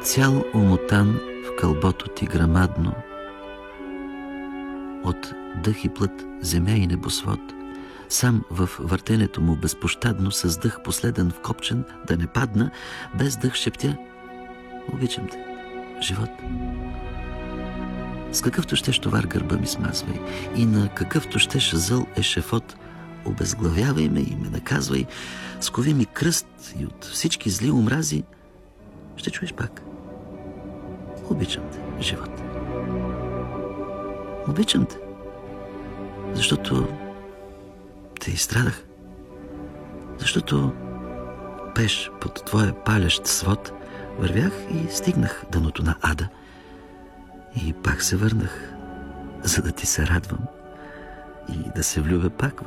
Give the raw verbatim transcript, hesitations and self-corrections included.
Цял умотан в кълбото ти грамадно, от дъх и плът, земя и небосвод, сам в въртенето му безпощадно, с дъх последен вкопчен, да не падна, без дъх шептя: обичам те, живот. С какъвто щеш товар гърба ми смазвай, и на какъвто щеш зъл ешафот обезглавявай ме и ме наказвай, скови ми кръст и от всички зли омрази ще чуеш пак: обичам те, живот. Обичам те, защото те изстрадах, защото пеш под твоя палящ свод вървях и стигнах дъното на ада. И пак се върнах, за да ти се радвам и да се влюбя пак